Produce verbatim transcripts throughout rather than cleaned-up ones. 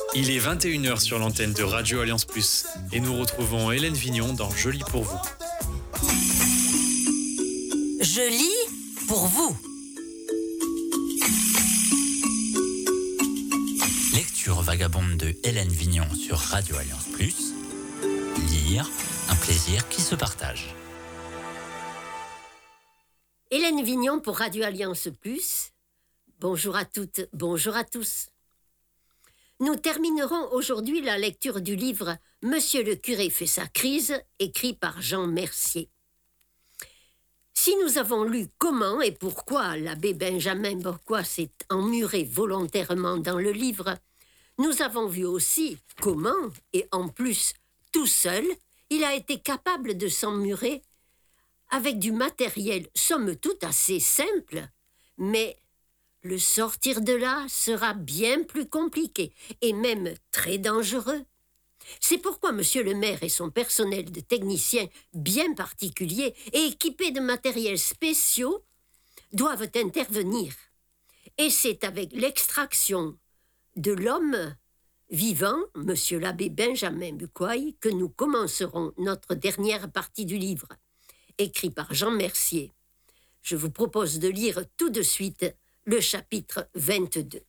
Il est vingt et une heures sur l'antenne de Radio Alliance Plus et nous retrouvons Hélène Vignon dans Je lis pour vous. Je lis pour vous. Lecture vagabonde de Hélène Vignon sur Radio Alliance Plus. Lire, un plaisir qui se partage. Hélène Vignon pour Radio Alliance Plus. Bonjour à toutes, bonjour à tous. Nous terminerons aujourd'hui la lecture du livre « Monsieur le curé fait sa crise » écrit par Jean Mercier. Si nous avons lu comment et pourquoi l'abbé Benjamin Bourgois s'est emmuré volontairement dans le livre, nous avons vu aussi comment, et en plus tout seul, il a été capable de s'emmurer avec du matériel somme toute assez simple, mais le sortir de là sera bien plus compliqué et même très dangereux. C'est pourquoi monsieur le maire et son personnel de techniciens bien particuliers et équipés de matériels spéciaux doivent intervenir. Et c'est avec l'extraction de l'homme vivant, monsieur l'abbé Benjamin Bourgois, que nous commencerons notre dernière partie du livre, écrit par Jean Mercier. Je vous propose de lire tout de suite le chapitre vingt-deux.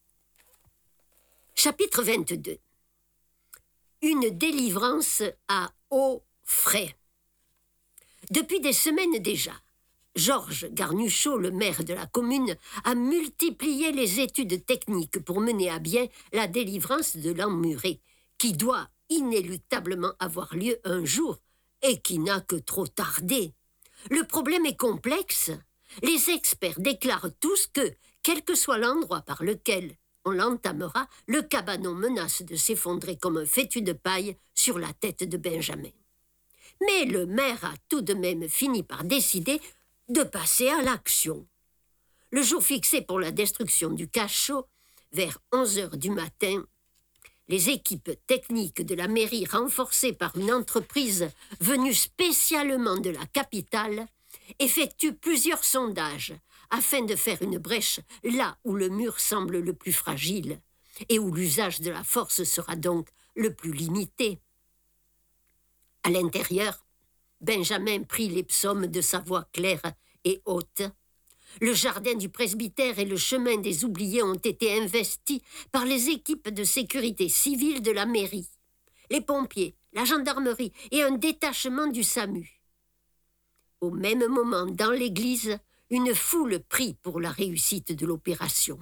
Chapitre vingt-deux. Une délivrance à hauts frais. Depuis des semaines déjà, Georges Garnuchot, le maire de la commune, a multiplié les études techniques pour mener à bien la délivrance de l'emmuré, qui doit inéluctablement avoir lieu un jour et qui n'a que trop tardé. Le problème est complexe. Les experts déclarent tous que, quel que soit l'endroit par lequel on l'entamera, le cabanon menace de s'effondrer comme un fétu de paille sur la tête de Benjamin. Mais le maire a tout de même fini par décider de passer à l'action. Le jour fixé pour la destruction du cachot, vers onze heures du matin, les équipes techniques de la mairie, renforcées par une entreprise venue spécialement de la capitale, effectuent plusieurs sondages afin de faire une brèche là où le mur semble le plus fragile et où l'usage de la force sera donc le plus limité. À l'intérieur, Benjamin prit les psaumes de sa voix claire et haute. Le jardin du presbytère et le chemin des oubliés ont été investis par les équipes de sécurité civile de la mairie, les pompiers, la gendarmerie et un détachement du SAMU. Au même moment, dans l'église, une foule prie pour la réussite de l'opération.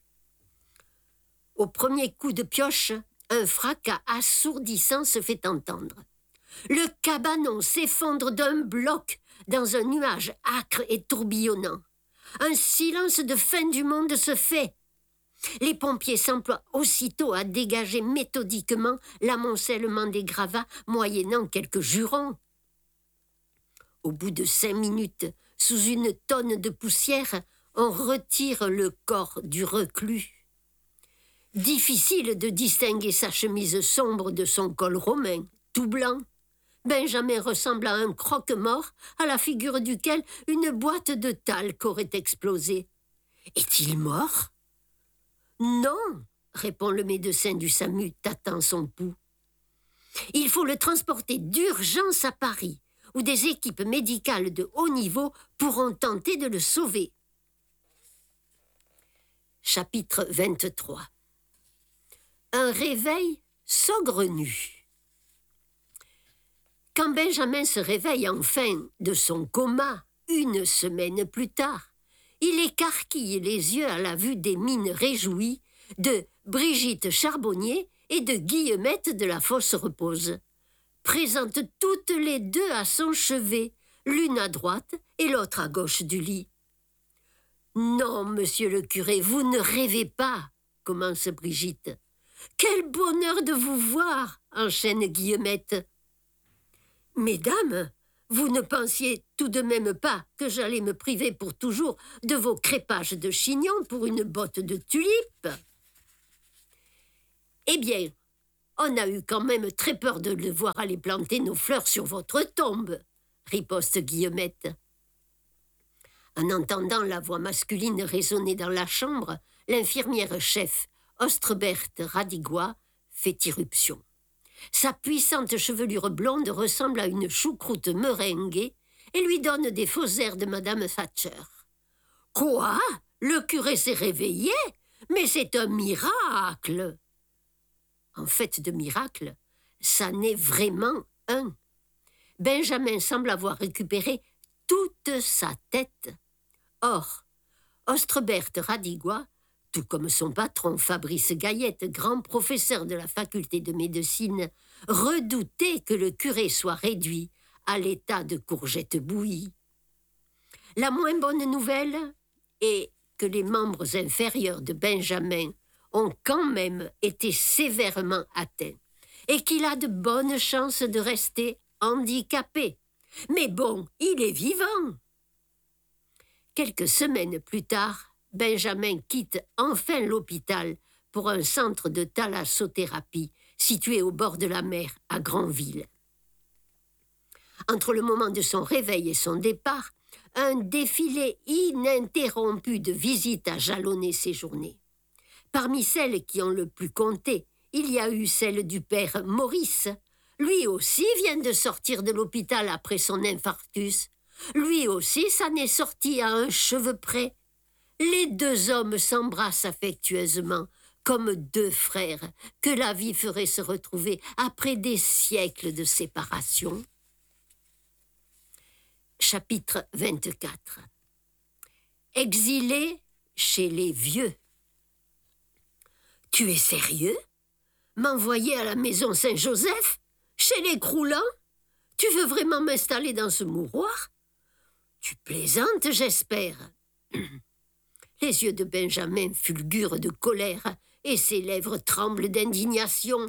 Au premier coup de pioche, un fracas assourdissant se fait entendre. Le cabanon s'effondre d'un bloc dans un nuage âcre et tourbillonnant. Un silence de fin du monde se fait. Les pompiers s'emploient aussitôt à dégager méthodiquement l'amoncellement des gravats, moyennant quelques jurons. Au bout de cinq minutes, sous une tonne de poussière, on retire le corps du reclus. Difficile de distinguer sa chemise sombre de son col romain, tout blanc. Benjamin ressemble à un croque-mort à la figure duquel une boîte de talc aurait explosé. Est-il mort ? Non, répond le médecin du SAMU, tâtant son pouls. Il faut le transporter d'urgence à Paris, où des équipes médicales de haut niveau pourront tenter de le sauver. Chapitre vingt-trois. Un réveil saugrenu. Quand Benjamin se réveille enfin de son coma, une semaine plus tard, il écarquille les yeux à la vue des mines réjouies de Brigitte Charbonnier et de Guillemette de la Fosse Repose, présentes toutes les deux à son chevet, l'une à droite et l'autre à gauche du lit. « Non, monsieur le curé, vous ne rêvez pas, commence Brigitte. « Quel bonheur de vous voir, enchaîne Guillemette. Mesdames, vous ne pensiez tout de même pas que j'allais me priver pour toujours de vos crépages de chignon pour une botte de tulipes? Eh bien, on a eu quand même très peur de le voir aller planter nos fleurs sur votre tombe, riposte Guillemette. En entendant la voix masculine résonner dans la chambre, l'infirmière chef, Ostrebert Radigois, fait irruption. Sa puissante chevelure blonde ressemble à une choucroute meringuée et lui donne des faux airs de Madame Thatcher. « Quoi ? Le curé s'est réveillé ? Mais c'est un miracle !» En fait de miracle, ça n'est vraiment un. Benjamin semble avoir récupéré toute sa tête. Or, Ostrebert Radigua, tout comme son patron Fabrice Gaillette, grand professeur de la faculté de médecine, redoutait que le curé soit réduit à l'état de courgette bouillie. La moins bonne nouvelle est que les membres inférieurs de Benjamin ont quand même été sévèrement atteints et qu'il a de bonnes chances de rester handicapé. Mais bon, il est vivant. Quelques semaines plus tard, Benjamin quitte enfin l'hôpital pour un centre de thalassothérapie situé au bord de la mer à Granville. Entre le moment de son réveil et son départ, un défilé ininterrompu de visites a jalonné ses journées. Parmi celles qui ont le plus compté, il y a eu celle du père Maurice. Lui aussi vient de sortir de l'hôpital après son infarctus. Lui aussi s'en est sorti à un cheveu près. Les deux hommes s'embrassent affectueusement, comme deux frères, que la vie ferait se retrouver après des siècles de séparation. Chapitre vingt-quatre. Exilé chez les vieux. Tu es sérieux ? M'envoyer à la maison Saint-Joseph ? Chez les Croulans ? Tu veux vraiment m'installer dans ce mouroir ? Tu plaisantes, j'espère. Les yeux de Benjamin fulgurent de colère et ses lèvres tremblent d'indignation.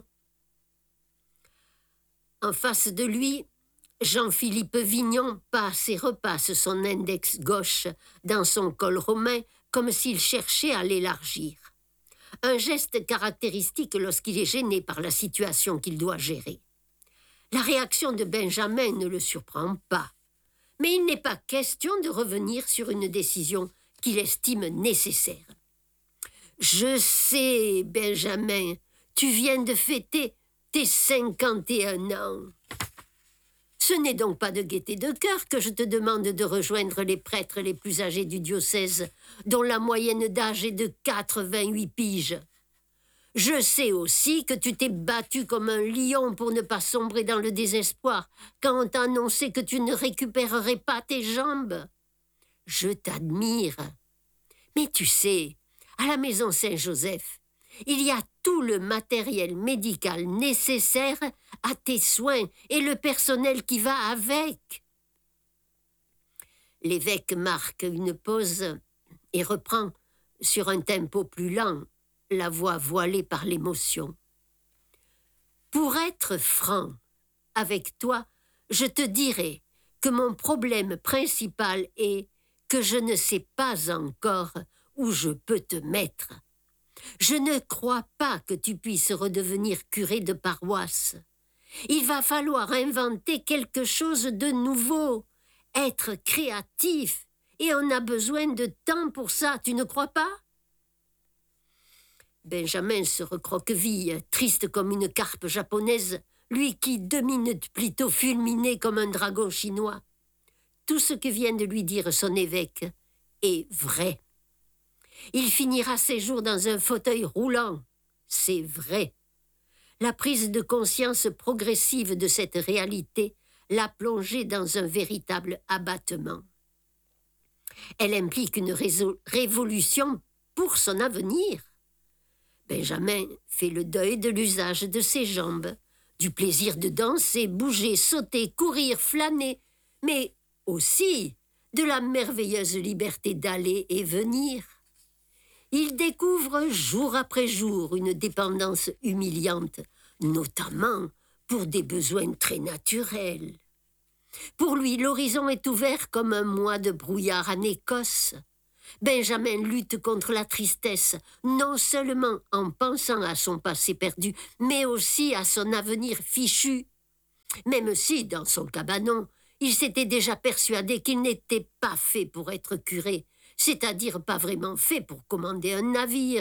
En face de lui, Jean-Philippe Vignon passe et repasse son index gauche dans son col romain comme s'il cherchait à l'élargir. Un geste caractéristique lorsqu'il est gêné par la situation qu'il doit gérer. La réaction de Benjamin ne le surprend pas, mais il n'est pas question de revenir sur une décision qu'il estime nécessaire. « Je sais, Benjamin, tu viens de fêter tes cinquante et un ans. Ce n'est donc pas de gaieté de cœur que je te demande de rejoindre les prêtres les plus âgés du diocèse, dont la moyenne d'âge est de quatre-vingt-huit piges. Je sais aussi que tu t'es battu comme un lion pour ne pas sombrer dans le désespoir quand on t'a annoncé que tu ne récupérerais pas tes jambes. Je t'admire. Mais tu sais, à la maison Saint-Joseph, il y a tout le matériel médical nécessaire à tes soins et le personnel qui va avec. » L'évêque marque une pause et reprend, sur un tempo plus lent, la voix voilée par l'émotion. « Pour être franc avec toi, je te dirai que mon problème principal est que je ne sais pas encore où je peux te mettre. Je ne crois pas que tu puisses redevenir curé de paroisse. Il va falloir inventer quelque chose de nouveau, être créatif, et on a besoin de temps pour ça, tu ne crois pas ?» Benjamin se recroqueville, triste comme une carpe japonaise, lui qui, deux minutes plus tôt, fulminait comme un dragon chinois. Tout ce que vient de lui dire son évêque est vrai. Il finira ses jours dans un fauteuil roulant. C'est vrai. La prise de conscience progressive de cette réalité l'a plongé dans un véritable abattement. Elle implique une résol- révolution pour son avenir. Benjamin fait le deuil de l'usage de ses jambes, du plaisir de danser, bouger, sauter, courir, flâner, mais aussi de la merveilleuse liberté d'aller et venir. Il découvre jour après jour une dépendance humiliante, notamment pour des besoins très naturels. Pour lui, l'horizon est ouvert comme un mois de brouillard en Écosse. Benjamin lutte contre la tristesse, non seulement en pensant à son passé perdu, mais aussi à son avenir fichu. Même si, dans son cabanon, il s'était déjà persuadé qu'il n'était pas fait pour être curé, c'est-à-dire pas vraiment fait pour commander un navire,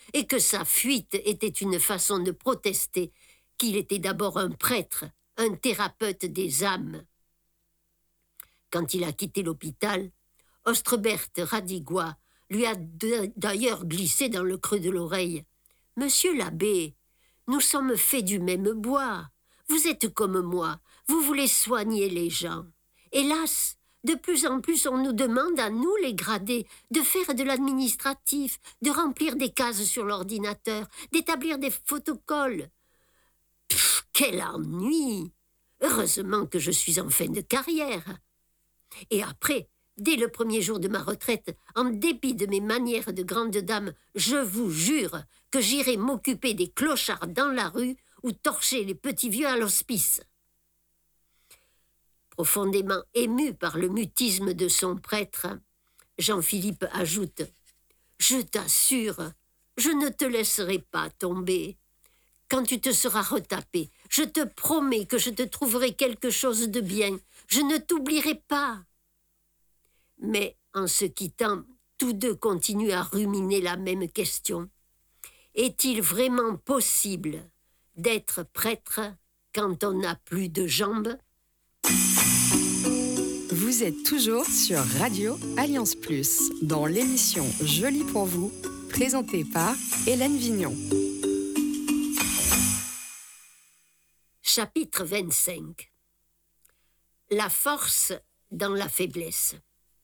et que sa fuite était une façon de protester qu'il était d'abord un prêtre, un thérapeute des âmes. Quand il a quitté l'hôpital, Ostrebert Radigois lui a d'ailleurs glissé dans le creux de l'oreille. « Monsieur l'abbé, nous sommes faits du même bois. Vous êtes comme moi, vous voulez soigner les gens. Hélas, de plus en plus on nous demande à nous les gradés de faire de l'administratif, de remplir des cases sur l'ordinateur, d'établir des protocoles. Pff, quel ennui! Heureusement que je suis en fin de carrière. Et après, dès le premier jour de ma retraite, en dépit de mes manières de grande dame, je vous jure que j'irai m'occuper des clochards dans la rue ou torcher les petits vieux à l'hospice. » Profondément ému par le mutisme de son prêtre, Jean-Philippe ajoute « Je t'assure, je ne te laisserai pas tomber. Quand tu te seras retapé, je te promets que je te trouverai quelque chose de bien. Je ne t'oublierai pas. » Mais en se quittant, tous deux continuent à ruminer la même question. Est-il vraiment possible d'être prêtre quand on n'a plus de jambes? Vous êtes toujours sur Radio Alliance Plus, dans l'émission Joli pour vous, présentée par Hélène Vignon. Chapitre vingt-cinq. La force dans la faiblesse.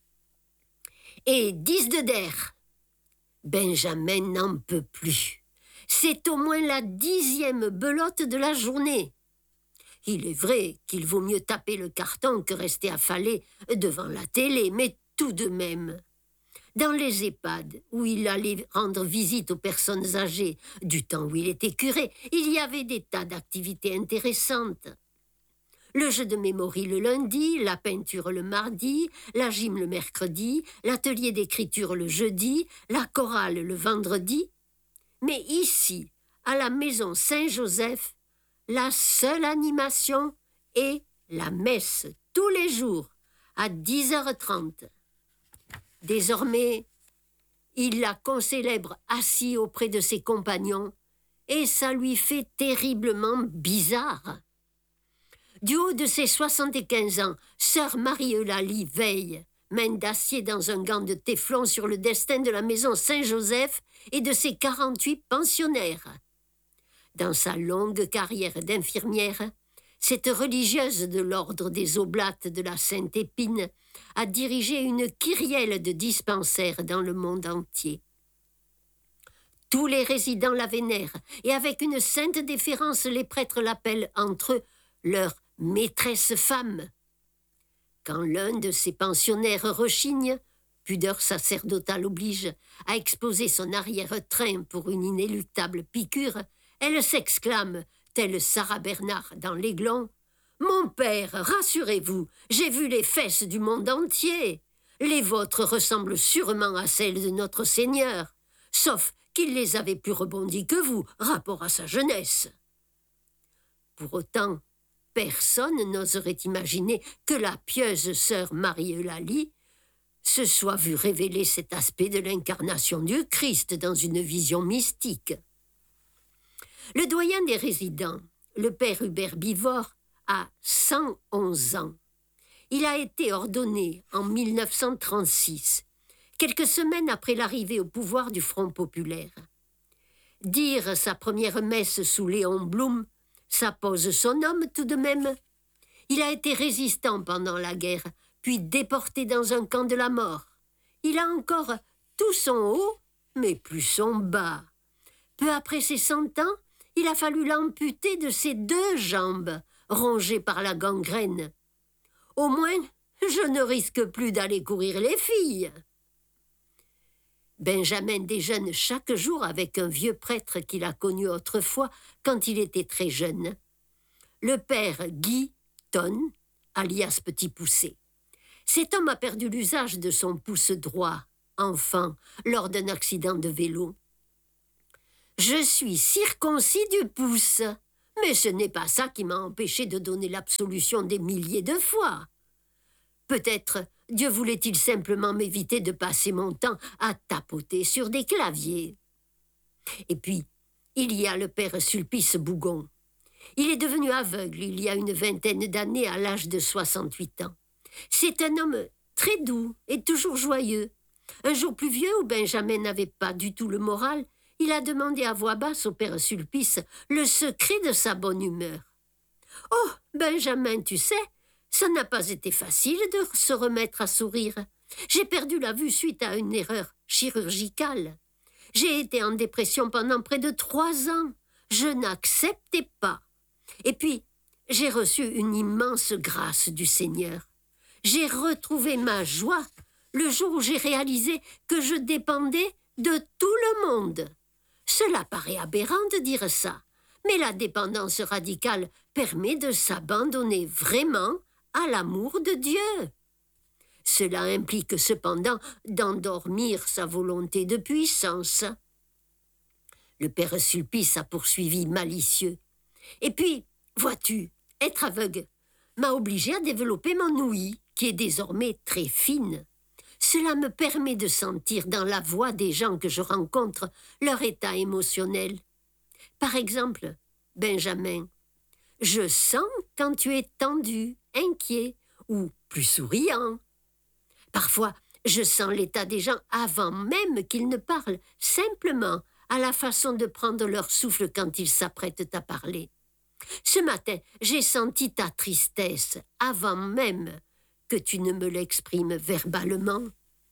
Et dix de der. Benjamin n'en peut plus. C'est au moins la dixième belote de la journée. Il est vrai qu'il vaut mieux taper le carton que rester affalé devant la télé, mais tout de même. Dans les EHPAD, où il allait rendre visite aux personnes âgées, du temps où il était curé, il y avait des tas d'activités intéressantes. Le jeu de mémoire le lundi, la peinture le mardi, la gym le mercredi, l'atelier d'écriture le jeudi, la chorale le vendredi. Mais ici, à la maison Saint-Joseph, la seule animation est la messe tous les jours à dix heures trente. Désormais, il la concélèbre assis auprès de ses compagnons et ça lui fait terriblement bizarre. Du haut de ses soixante-quinze ans, sœur Marie-Eulalie veille, main d'acier dans un gant de téflon sur le destin de la maison Saint-Joseph et de ses quarante-huit pensionnaires. Dans sa longue carrière d'infirmière, cette religieuse de l'ordre des Oblates de la Sainte-Épine a dirigé une kyrielle de dispensaires dans le monde entier. Tous les résidents la vénèrent et avec une sainte déférence, les prêtres l'appellent entre eux leur maîtresse femme. Quand l'un de ses pensionnaires rechigne, pudeur sacerdotale oblige, à exposer son arrière-train pour une inéluctable piqûre, elle s'exclame, telle Sarah Bernard dans l'Aiglon, « Mon père, rassurez-vous, j'ai vu les fesses du monde entier. Les vôtres ressemblent sûrement à celles de notre Seigneur, sauf qu'il les avait plus rebondies que vous, rapport à sa jeunesse. » Pour autant, personne n'oserait imaginer que la pieuse sœur Marie-Eulalie se soit vue révéler cet aspect de l'incarnation du Christ dans une vision mystique. Le doyen des résidents, le père Hubert Bivort, a cent onze ans. Il a été ordonné en mille neuf cent trente-six, quelques semaines après l'arrivée au pouvoir du Front populaire. Dire sa première messe sous Léon Blum, ça pose son homme tout de même. Il a été résistant pendant la guerre, puis déporté dans un camp de la mort. Il a encore tout son haut, mais plus son bas. Peu après ses cent ans, il a fallu l'amputer de ses deux jambes, rongées par la gangrène. Au moins, je ne risque plus d'aller courir les filles. Benjamin déjeune chaque jour avec un vieux prêtre qu'il a connu autrefois quand il était très jeune. Le père Guy Tonne, alias Petit Poucet. Cet homme a perdu l'usage de son pouce droit, enfant, lors d'un accident de vélo. Je suis circoncis du pouce, mais ce n'est pas ça qui m'a empêché de donner l'absolution des milliers de fois. Peut-être Dieu voulait-il simplement m'éviter de passer mon temps à tapoter sur des claviers. Et puis, il y a le père Sulpice Bougon. Il est devenu aveugle il y a une vingtaine d'années à l'âge de soixante-huit ans. C'est un homme très doux et toujours joyeux. Un jour pluvieux où Benjamin n'avait pas du tout le moral, il a demandé à voix basse au père Sulpice le secret de sa bonne humeur. « Oh, Benjamin, tu sais, ça n'a pas été facile de se remettre à sourire. J'ai perdu la vue suite à une erreur chirurgicale. J'ai été en dépression pendant près de trois ans. Je n'acceptais pas. Et puis, j'ai reçu une immense grâce du Seigneur. J'ai retrouvé ma joie le jour où j'ai réalisé que je dépendais de tout le monde. Cela paraît aberrant de dire ça, mais la dépendance radicale permet de s'abandonner vraiment à l'amour de Dieu. Cela implique cependant d'endormir sa volonté de puissance. » Le père Sulpice a poursuivi malicieux. « Et puis, vois-tu, être aveugle m'a obligé à développer mon ouïe, qui est désormais très fine. Cela me permet de sentir dans la voix des gens que je rencontre leur état émotionnel. Par exemple, Benjamin, je sens quand tu es tendu, inquiet ou plus souriant. Parfois, je sens l'état des gens avant même qu'ils ne parlent, simplement à la façon de prendre leur souffle quand ils s'apprêtent à parler. Ce matin, j'ai senti ta tristesse avant même que tu ne me l'exprimes verbalement. »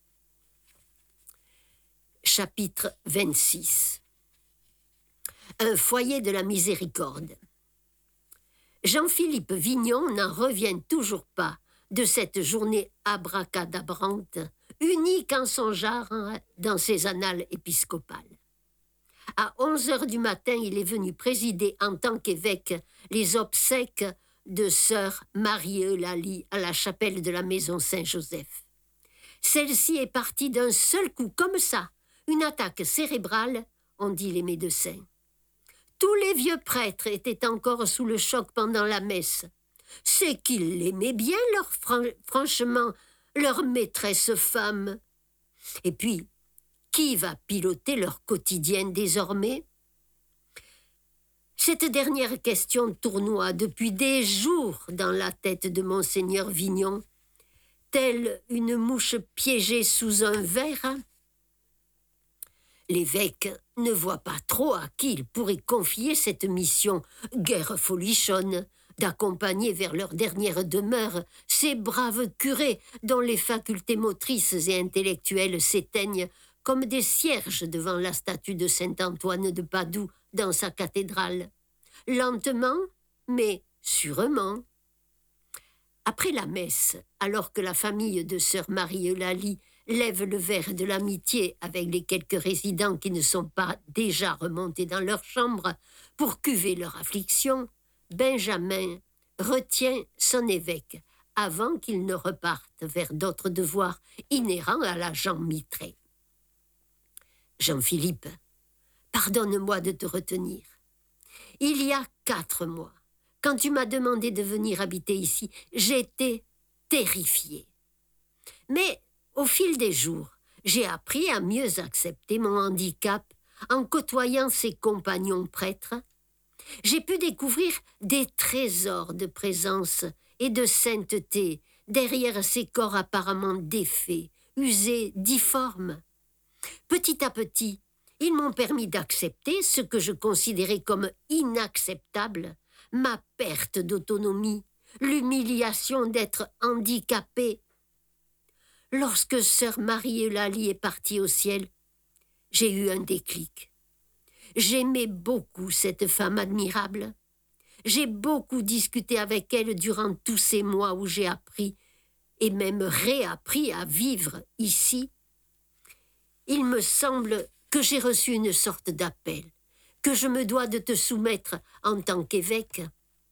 Chapitre vingt-six. Un foyer de la miséricorde. Jean-Philippe Vignon n'en revient toujours pas de cette journée abracadabrante, unique en son genre dans ses annales épiscopales. À onze heures du matin, il est venu présider en tant qu'évêque les obsèques de sœur Marie-Eulalie à la chapelle de la maison Saint-Joseph. Celle-ci est partie d'un seul coup, comme ça, une attaque cérébrale, ont dit les médecins. Tous les vieux prêtres étaient encore sous le choc pendant la messe. C'est qu'ils l'aimaient bien, leur fran- franchement, leur maîtresse femme. Et puis, qui va piloter leur quotidien désormais? Cette dernière question tournoie depuis des jours dans la tête de monseigneur Vignon, telle une mouche piégée sous un verre. L'évêque ne voit pas trop à qui il pourrait confier cette mission guère folichonne d'accompagner vers leur dernière demeure ces braves curés dont les facultés motrices et intellectuelles s'éteignent comme des cierges devant la statue de saint Antoine de Padoue dans sa cathédrale. Lentement, mais sûrement. Après la messe, alors que la famille de sœur Marie-Eulalie lève le verre de l'amitié avec les quelques résidents qui ne sont pas déjà remontés dans leur chambre pour cuver leur affliction, Benjamin retient son évêque avant qu'il ne reparte vers d'autres devoirs inhérents à l'agent mitré. Jean-Philippe, pardonne-moi de te retenir. Il y a quatre mois, quand tu m'as demandé de venir habiter ici, j'étais terrifiée. Mais au fil des jours, j'ai appris à mieux accepter mon handicap en côtoyant ses compagnons prêtres. J'ai pu découvrir des trésors de présence et de sainteté derrière ces corps apparemment défaits, usés, difformes. Petit à petit, ils m'ont permis d'accepter ce que je considérais comme inacceptable, ma perte d'autonomie, l'humiliation d'être handicapée. Lorsque sœur Marie-Eulalie est partie au ciel, j'ai eu un déclic. J'aimais beaucoup cette femme admirable. J'ai beaucoup discuté avec elle durant tous ces mois où j'ai appris et même réappris à vivre ici. Il me semble que j'ai reçu une sorte d'appel, que je me dois de te soumettre en tant qu'évêque.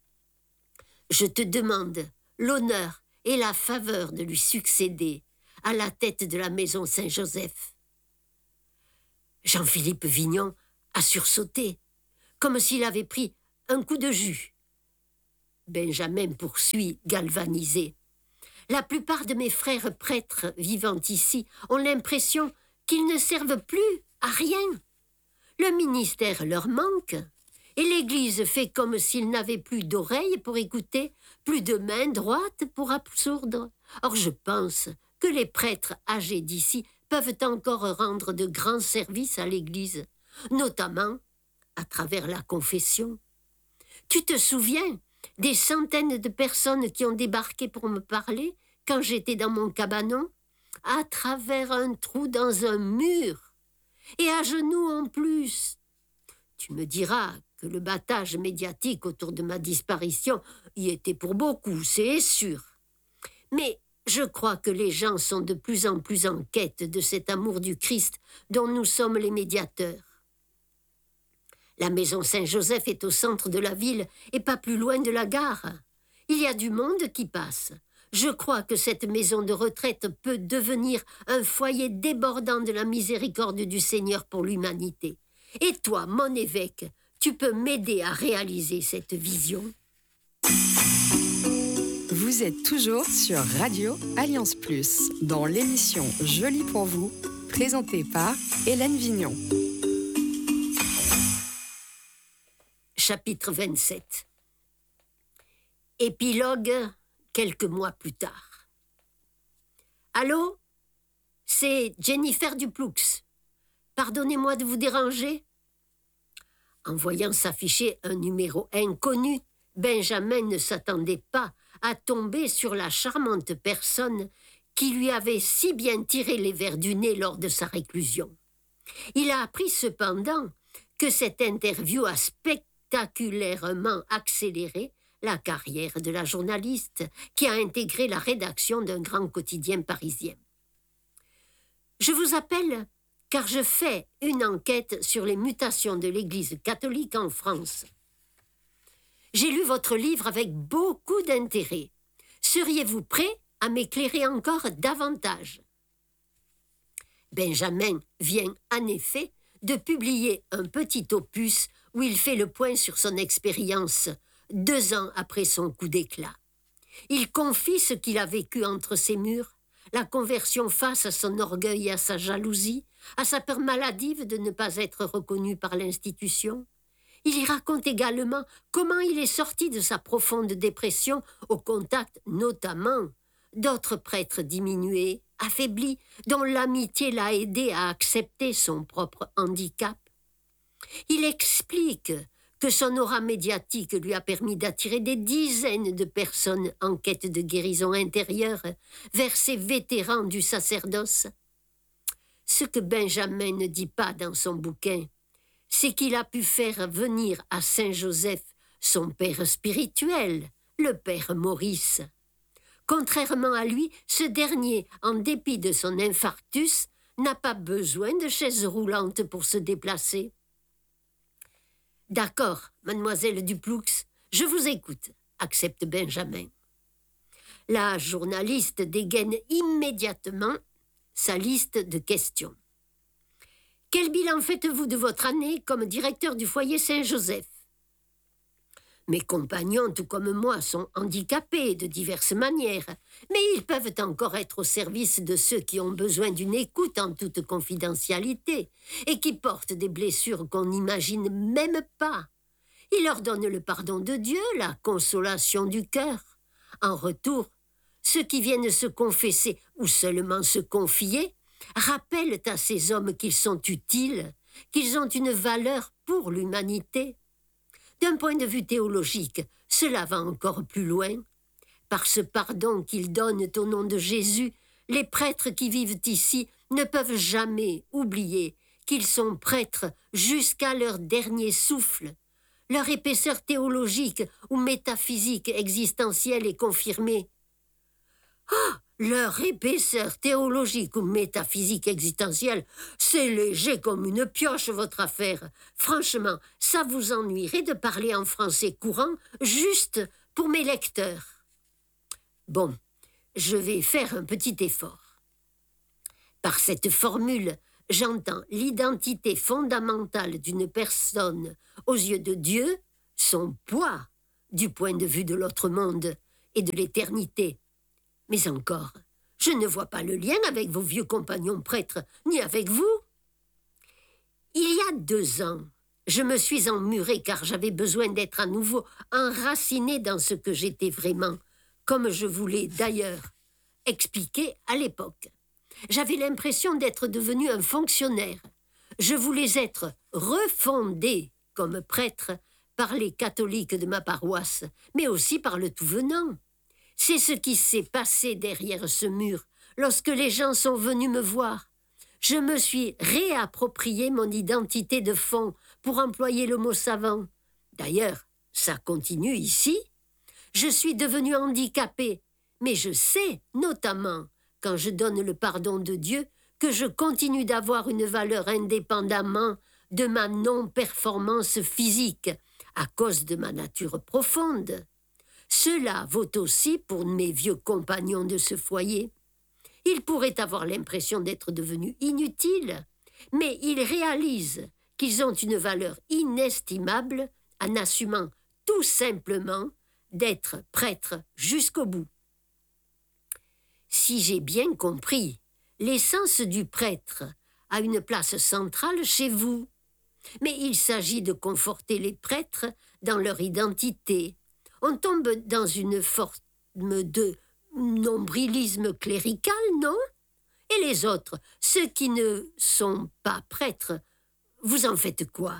Je te demande l'honneur et la faveur de lui succéder à la tête de la maison Saint-Joseph. Jean-Philippe Vignon a sursauté, comme s'il avait pris un coup de jus. Benjamin poursuit, galvanisé. La plupart de mes frères prêtres vivant ici ont l'impression qu'ils ne servent plus à rien. Le ministère leur manque, et l'Église fait comme s'il n'avait plus d'oreilles pour écouter, plus de mains droites pour absoudre. Or je pense que les prêtres âgés d'ici peuvent encore rendre de grands services à l'Église, notamment à travers la confession. Tu te souviens des centaines de personnes qui ont débarqué pour me parler quand j'étais dans mon cabanon, à travers un trou dans un mur, et à genoux en plus. Tu me diras que le battage médiatique autour de ma disparition y était pour beaucoup, c'est sûr. Mais je crois que les gens sont de plus en plus en quête de cet amour du Christ dont nous sommes les médiateurs. La maison Saint-Joseph est au centre de la ville et pas plus loin de la gare. Il y a du monde qui passe. Je crois que cette maison de retraite peut devenir un foyer débordant de la miséricorde du Seigneur pour l'humanité. Et toi, mon évêque, tu peux m'aider à réaliser cette vision. Vous êtes toujours sur Radio Alliance Plus, dans l'émission Joli pour vous, présentée par Hélène Vignon. Chapitre vingt-sept. Épilogue, quelques mois plus tard. Allô? C'est Jennifer Duploux. Pardonnez-moi de vous déranger. En voyant s'afficher un numéro inconnu, Benjamin ne s'attendait pas à tomber sur la charmante personne qui lui avait si bien tiré les vers du nez lors de sa réclusion. Il a appris cependant que cette interview a spectaculairement accéléré la carrière de la journaliste qui a intégré la rédaction d'un grand quotidien parisien. Je vous appelle car je fais une enquête sur les mutations de l'Église catholique en France. J'ai lu votre livre avec beaucoup d'intérêt. Seriez-vous prêt à m'éclairer encore davantage? Benjamin vient en effet de publier un petit opus où il fait le point sur son expérience deux ans après son coup d'éclat. Il confie ce qu'il a vécu entre ses murs, la conversion face à son orgueil et à sa jalousie, à sa peur maladive de ne pas être reconnu par l'institution. Il y raconte également comment il est sorti de sa profonde dépression au contact notamment d'autres prêtres diminués, affaiblis, dont l'amitié l'a aidé à accepter son propre handicap. Il explique que son aura médiatique lui a permis d'attirer des dizaines de personnes en quête de guérison intérieure vers ces vétérans du sacerdoce. Ce que Benjamin ne dit pas dans son bouquin, c'est qu'il a pu faire venir à Saint-Joseph son père spirituel, le père Maurice. Contrairement à lui, ce dernier, en dépit de son infarctus, n'a pas besoin de chaise roulante pour se déplacer. D'accord, mademoiselle Duploux, je vous écoute, accepte Benjamin. La journaliste dégaine immédiatement sa liste de questions. Quel bilan faites-vous de votre année comme directeur du foyer Saint-Joseph? Mes compagnons, tout comme moi, sont handicapés de diverses manières, mais ils peuvent encore être au service de ceux qui ont besoin d'une écoute en toute confidentialité et qui portent des blessures qu'on n'imagine même pas. Ils leur donnent le pardon de Dieu, la consolation du cœur. En retour, ceux qui viennent se confesser ou seulement se confier rappellent à ces hommes qu'ils sont utiles, qu'ils ont une valeur pour l'humanité. D'un point de vue théologique, cela va encore plus loin. Par ce pardon qu'ils donnent au nom de Jésus, les prêtres qui vivent ici ne peuvent jamais oublier qu'ils sont prêtres jusqu'à leur dernier souffle. Leur épaisseur théologique ou métaphysique existentielle est confirmée. Ah, leur épaisseur théologique ou métaphysique existentielle, c'est léger comme une pioche, votre affaire. Franchement, ça vous ennuierait de parler en français courant juste pour mes lecteurs. Bon, je vais faire un petit effort. Par cette formule, j'entends l'identité fondamentale d'une personne aux yeux de Dieu, son poids du point de vue de l'autre monde et de l'éternité. Mais encore, je ne vois pas le lien avec vos vieux compagnons prêtres, ni avec vous. Il y a deux ans, je me suis emmurée car j'avais besoin d'être à nouveau enracinée dans ce que j'étais vraiment, comme je voulais d'ailleurs expliquer à l'époque. J'avais l'impression d'être devenue un fonctionnaire. Je voulais être refondée comme prêtre par les catholiques de ma paroisse, mais aussi par le tout venant. C'est ce qui s'est passé derrière ce mur lorsque les gens sont venus me voir. Je me suis réapproprié mon identité de fond, pour employer le mot savant. D'ailleurs, ça continue ici. Je suis devenue handicapée, mais je sais, notamment, quand je donne le pardon de Dieu, que je continue d'avoir une valeur indépendamment de ma non-performance physique, à cause de ma nature profonde. Cela vaut aussi pour mes vieux compagnons de ce foyer. Ils pourraient avoir l'impression d'être devenus inutiles, mais ils réalisent qu'ils ont une valeur inestimable en assumant tout simplement d'être prêtres jusqu'au bout. Si j'ai bien compris, l'essence du prêtre a une place centrale chez vous, mais il s'agit de conforter les prêtres dans leur identité. On tombe dans une forme de nombrilisme clérical, non? Et les autres, ceux qui ne sont pas prêtres, vous en faites quoi?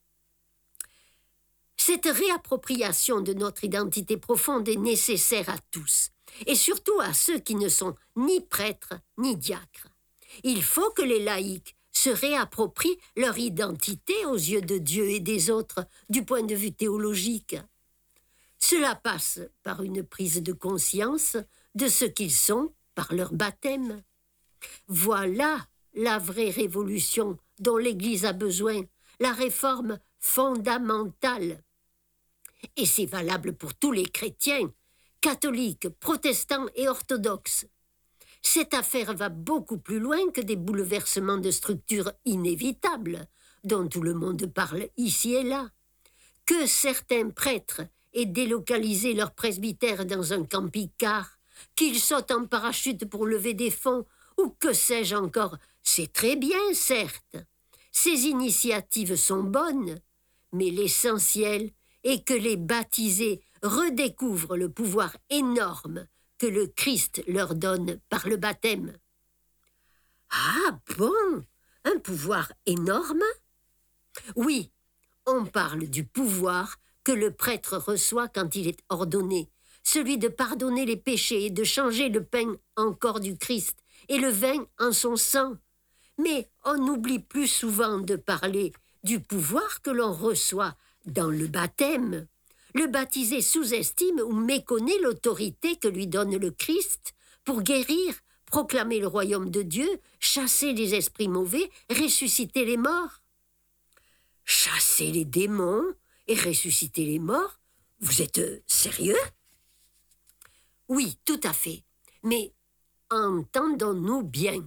Cette réappropriation de notre identité profonde est nécessaire à tous, et surtout à ceux qui ne sont ni prêtres ni diacres. Il faut que les laïcs se réapproprient leur identité aux yeux de Dieu et des autres du point de vue théologique. Cela passe par une prise de conscience de ce qu'ils sont par leur baptême. Voilà la vraie révolution dont l'Église a besoin, la réforme fondamentale. Et c'est valable pour tous les chrétiens, catholiques, protestants et orthodoxes. Cette affaire va beaucoup plus loin que des bouleversements de structures inévitables, dont tout le monde parle ici et là. Que certains prêtres aient délocalisé leur presbytère dans un camping-car, qu'ils sautent en parachute pour lever des fonds, ou que sais-je encore, c'est très bien, certes. Ces initiatives sont bonnes, mais l'essentiel est que les baptisés redécouvrent le pouvoir énorme que le Christ leur donne par le baptême. Ah bon, un pouvoir énorme? Oui, on parle du pouvoir que le prêtre reçoit quand il est ordonné, celui de pardonner les péchés et de changer le pain en corps du Christ et le vin en son sang. Mais on oublie plus souvent de parler du pouvoir que l'on reçoit dans le baptême. Le baptisé sous-estime ou méconnaît l'autorité que lui donne le Christ pour guérir, proclamer le royaume de Dieu, chasser les esprits mauvais, ressusciter les morts. Chasser les démons et ressusciter les morts? Vous êtes sérieux? Oui, tout à fait. Mais entendons-nous bien.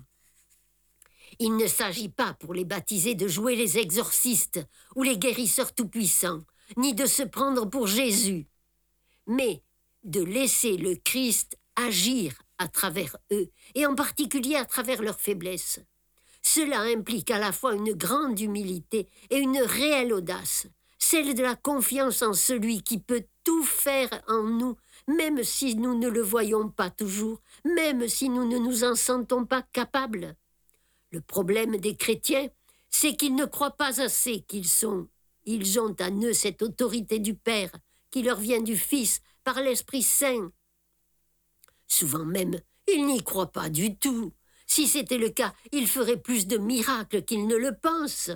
Il ne s'agit pas pour les baptisés de jouer les exorcistes ou les guérisseurs tout-puissants, ni de se prendre pour Jésus, mais de laisser le Christ agir à travers eux, et en particulier à travers leurs faiblesses. Cela implique à la fois une grande humilité et une réelle audace, celle de la confiance en celui qui peut tout faire en nous, même si nous ne le voyons pas toujours, même si nous ne nous en sentons pas capables. Le problème des chrétiens, c'est qu'ils ne croient pas assez qu'ils sont. Ils ont en eux cette autorité du Père, qui leur vient du Fils par l'Esprit Saint. Souvent même, ils n'y croient pas du tout. Si c'était le cas, ils feraient plus de miracles qu'ils ne le pensent.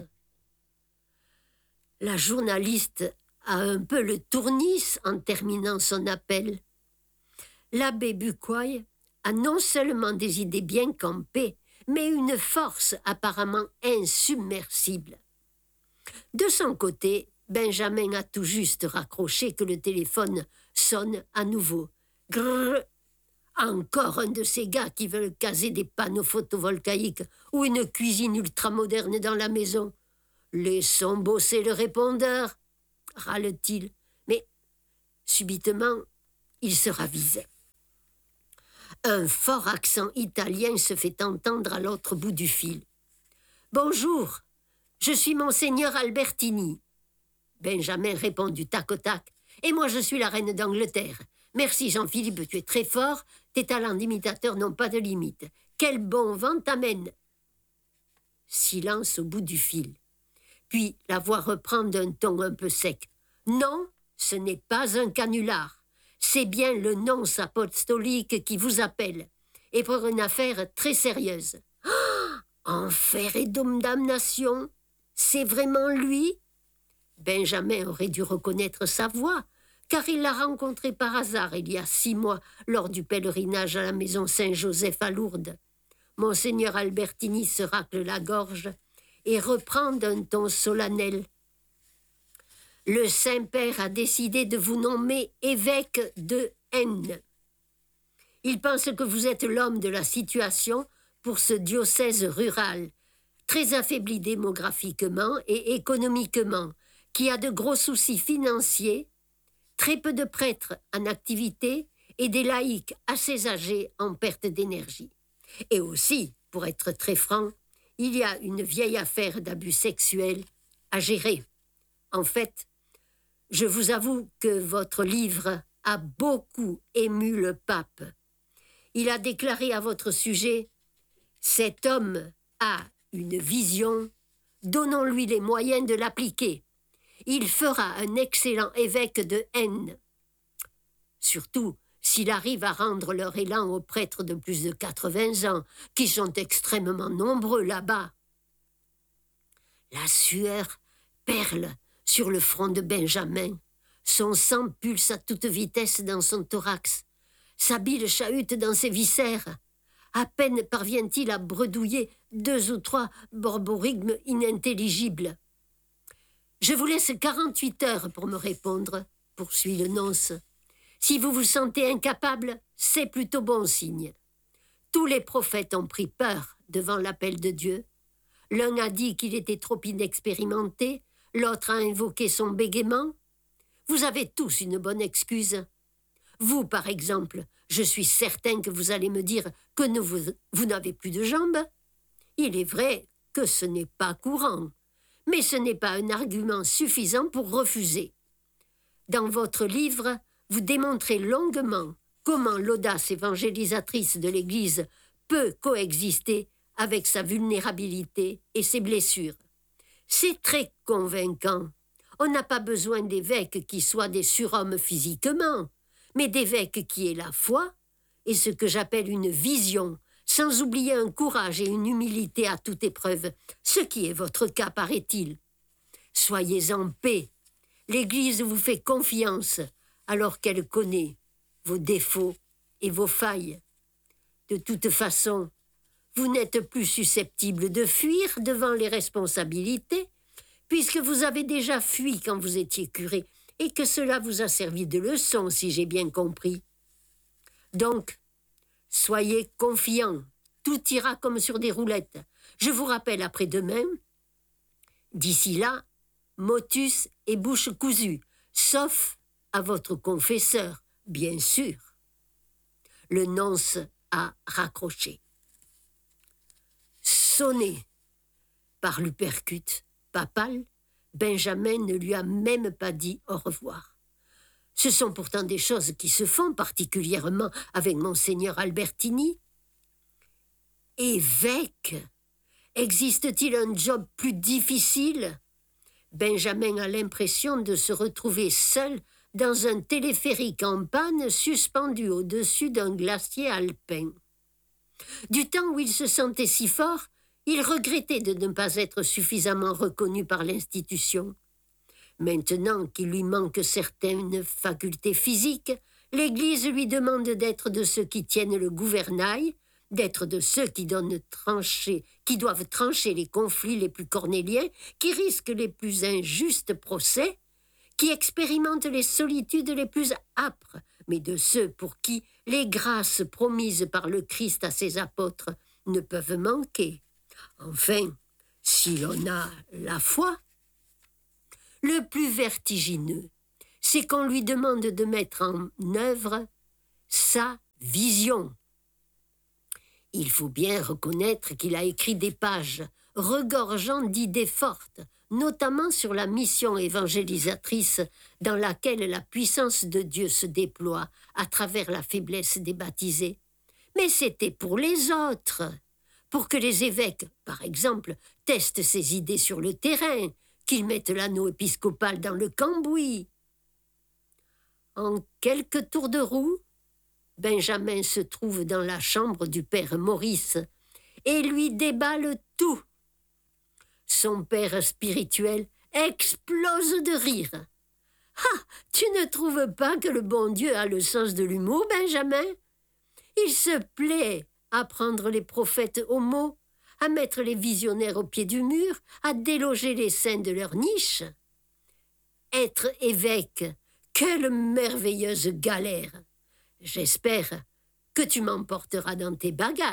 La journaliste a un peu le tournis en terminant son appel. L'abbé Buquoy a non seulement des idées bien campées, mais une force apparemment insubmersible. De son côté, Benjamin a tout juste raccroché que le téléphone sonne à nouveau. Grrr! Encore un de ces gars qui veulent caser des panneaux photovoltaïques ou une cuisine ultramoderne dans la maison. Laissons bosser le répondeur, râle-t-il. Mais, subitement, il se ravisait. Un fort accent italien se fait entendre à l'autre bout du fil. « Bonjour, Je suis Monseigneur Albertini. » Benjamin répond du tac au tac. « Et moi, je suis la reine d'Angleterre. Merci Jean-Philippe, tu es très fort. Tes talents d'imitateur n'ont pas de limite. Quel bon vent t'amène !» Silence au bout du fil. Puis la voix reprend d'un ton un peu sec. « Non, ce n'est pas un canular. C'est bien le nonce apostolique qui vous appelle. Et pour une affaire très sérieuse. Oh, enfer et damnation, c'est vraiment lui ?» Benjamin aurait dû reconnaître sa voix, car il l'a rencontré par hasard il y a six mois lors du pèlerinage à la maison Saint-Joseph à Lourdes. Monseigneur Albertini se racle la gorge et reprend d'un ton solennel. « Le Saint-Père a décidé de vous nommer évêque de N. Il pense que vous êtes l'homme de la situation pour ce diocèse rural, très affaibli démographiquement et économiquement, qui a de gros soucis financiers, très peu de prêtres en activité et des laïcs assez âgés en perte d'énergie. Et aussi, pour être très franc, il y a une vieille affaire d'abus sexuels à gérer. En fait, je vous avoue que votre livre a beaucoup ému le pape. Il a déclaré à votre sujet « Cet homme a une vision, donnons-lui les moyens de l'appliquer. Il fera un excellent évêque de N. » Surtout s'il arrive à rendre leur élan aux prêtres de plus de quatre-vingts ans, qui sont extrêmement nombreux là-bas. La sueur perle sur le front de Benjamin. Son sang pulse à toute vitesse dans son thorax. Sa bile chahute dans ses viscères. À peine parvient-il à bredouiller deux ou trois borborigmes inintelligibles. « Je vous laisse quarante-huit heures pour me répondre, » poursuit le nonce. « Si vous vous sentez incapable, c'est plutôt bon signe. Tous les prophètes ont pris peur devant l'appel de Dieu. L'un a dit qu'il était trop inexpérimenté, l'autre a invoqué son bégaiement. Vous avez tous une bonne excuse. Vous, par exemple, je suis certain que vous allez me dire que ne vous, vous n'avez plus de jambes. Il est vrai que ce n'est pas courant, mais ce n'est pas un argument suffisant pour refuser. Dans votre livre, vous démontrez longuement comment l'audace évangélisatrice de l'Église peut coexister avec sa vulnérabilité et ses blessures. C'est très convaincant. On n'a pas besoin d'évêques qui soient des surhommes physiquement, mais d'évêques qui aient la foi et ce que j'appelle une vision, sans oublier un courage et une humilité à toute épreuve, ce qui est votre cas, paraît-il. Soyez en paix. L'Église vous fait confiance, alors qu'elle connaît vos défauts et vos failles. De toute façon, vous n'êtes plus susceptible de fuir devant les responsabilités, puisque vous avez déjà fui quand vous étiez curé, et que cela vous a servi de leçon, si j'ai bien compris. Donc, soyez confiants, tout ira comme sur des roulettes. Je vous rappelle après-demain. D'ici là, motus et bouche cousue, sauf à votre confesseur, bien sûr. Le nonce a raccroché. Sonné par l'upercute papal, Benjamin ne lui a même pas dit au revoir. Ce sont pourtant des choses qui se font, particulièrement avec Monseigneur Albertini. Évêque, existe-t-il un job plus difficile ? Benjamin a l'impression de se retrouver seul dans un téléphérique en panne suspendu au-dessus d'un glacier alpin. Du temps où il se sentait si fort, il regrettait de ne pas être suffisamment reconnu par l'institution. Maintenant qu'il lui manque certaines facultés physiques, l'Église lui demande d'être de ceux qui tiennent le gouvernail, d'être de ceux qui donnent trancher, qui doivent trancher les conflits les plus cornéliens, qui risquent les plus injustes procès, qui expérimentent les solitudes les plus âpres, mais de ceux pour qui les grâces promises par le Christ à ses apôtres ne peuvent manquer. Enfin, si l'on a la foi. Le plus vertigineux, c'est qu'on lui demande de mettre en œuvre sa vision. Il faut bien reconnaître qu'il a écrit des pages regorgeant d'idées fortes, notamment sur la mission évangélisatrice dans laquelle la puissance de Dieu se déploie à travers la faiblesse des baptisés. Mais c'était pour les autres, pour que les évêques, par exemple, testent ces idées sur le terrain, qu'ils mettent l'anneau épiscopal dans le cambouis. En quelques tours de roue, Benjamin se trouve dans la chambre du père Maurice et lui déballe tout. Son père spirituel explose de rire. « Ah, tu ne trouves pas que le bon Dieu a le sens de l'humour, Benjamin ? Il se plaît à prendre les prophètes au mot, à mettre les visionnaires au pied du mur, à déloger les saints de leur niche. Être évêque, quelle merveilleuse galère! J'espère que tu m'emporteras dans tes bagages. »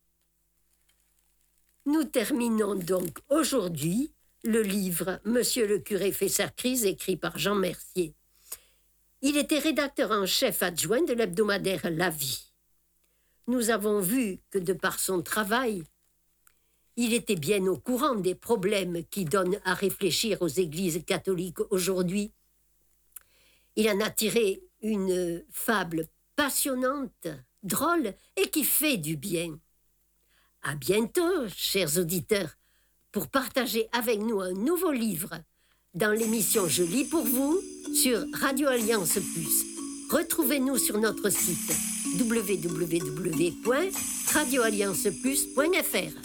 Nous terminons donc aujourd'hui le livre « Monsieur le curé fait sa crise » écrit par Jean Mercier. Il était rédacteur en chef adjoint de l'hebdomadaire La Vie. Nous avons vu que de par son travail, il était bien au courant des problèmes qui donnent à réfléchir aux églises catholiques aujourd'hui. Il en a tiré une fable passionnante, drôle et qui fait du bien. À bientôt, chers auditeurs, pour partager avec nous un nouveau livre dans l'émission Je lis pour vous sur Radio Alliance Plus. Retrouvez-nous sur notre site w w w point radio alliance plus point f r.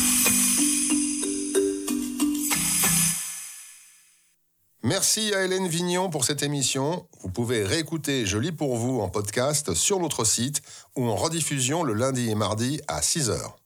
Merci à Hélène Vignon pour cette émission. Vous pouvez réécouter Je lis pour vous en podcast sur notre site ou en rediffusion le lundi et mardi à six heures.